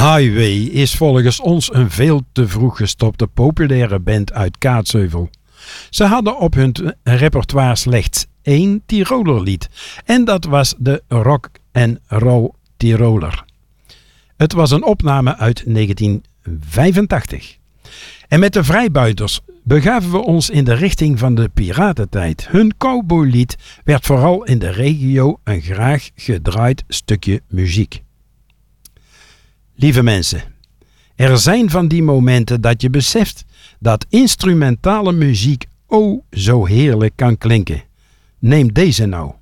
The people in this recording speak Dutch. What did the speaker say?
Highway is volgens ons een veel te vroeg gestopte populaire band uit Kaatsheuvel. Ze hadden op hun repertoire slechts 1 Tirolerlied en dat was de Rock and Roll Tiroler. Het was een opname uit 1985. En met de Vrijbuiters begaven we ons in de richting van de piratentijd. Hun cowboylied werd vooral in de regio een graag gedraaid stukje muziek. Lieve mensen, er zijn van die momenten dat je beseft dat instrumentale muziek zo heerlijk kan klinken. Neem deze nou.